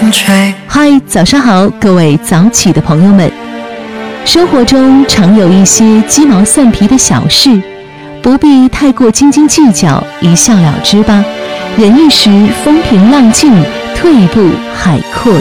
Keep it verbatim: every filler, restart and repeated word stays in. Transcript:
风吹。 嗨，早上好，各位早起的朋友们。生活中常有一些鸡毛蒜皮的小事，不必太过斤斤计较，一笑了之吧。忍一时风平浪静，退一步海阔